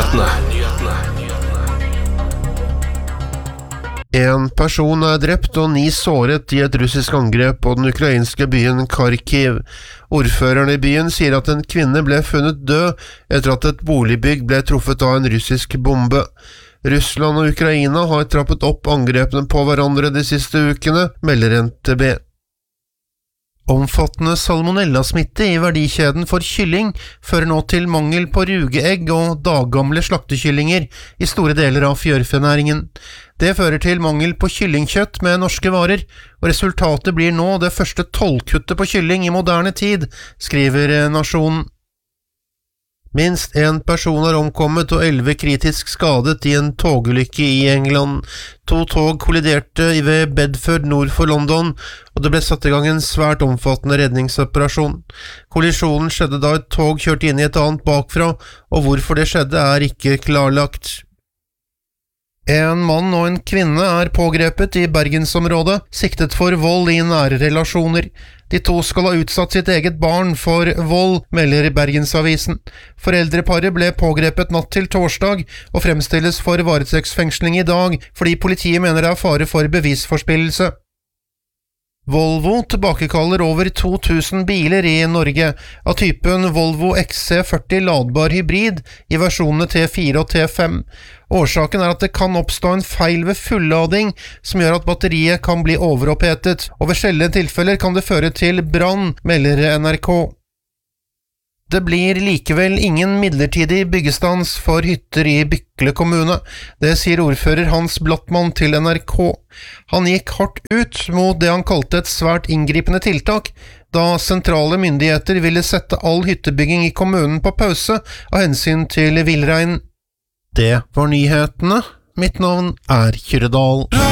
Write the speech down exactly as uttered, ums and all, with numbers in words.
En person er drept og ni såret i et russisk angrep på den ukrainske byen Kharkiv. Ordføreren i byen sier at en kvinne ble funnet død etter at et boligbygg ble truffet av en russisk bombe. Russland og Ukraina har trappet opp angrepene på hverandre de siste ukene, melder N T B. Omfattende salmonellasmitte i verdikjeden for kylling fører nå til mangel på rugeegg og daggamle slaktekyllinger i store deler av fjørfenæringen. Det fører til mangel på kyllingkjøtt med norske varer, og resultatet blir nå det første tollkuttet på kylling i moderne tid, skriver Nasjonen. Minst en person har omkommet og elleve kritisk skadet i en togulykke i England. To tog kolliderte ved Bedford nord for London, og det ble satt i gang en svært omfattende redningsoperasjon. Kollisjonen skjedde da et tog kjørte inn i et annet bakfra, og hvorfor det skjedde er ikke klarlagt. En mann og en kvinne er pågrepet i Bergensområdet, siktet for vold i nære relasjoner. De to skal ha utsatt sitt eget barn for vold, melder Bergensavisen. Foreldreparet ble pågrepet natt til torsdag og fremstilles for varetektsfengsling i dag, fordi politiet mener det er fare for bevisforspillelse. Volvo tilbakekaller over to tusen biler i Norge av typen Volvo X C førti ladbar hybrid i versjonene T fire og T fem. Årsaken er at det kan oppstå en feil ved fullading som gjør at batteriet kan bli overopphetet, og ved sjeldne tilfeller kan det føre til brann, melder N R K. Det blir likevel ingen midlertidig byggestans for hytter i Bykle kommune. Det sier ordfører Hans Blattmann til N R K. Han gikk hardt ut mot det han kalte et svært inngripende tiltak, da sentrale myndigheter ville sette all hyttebygging i kommunen på pause av hensyn til villrein. Det var nyhetene. Mitt navn er Kyrre Dahl.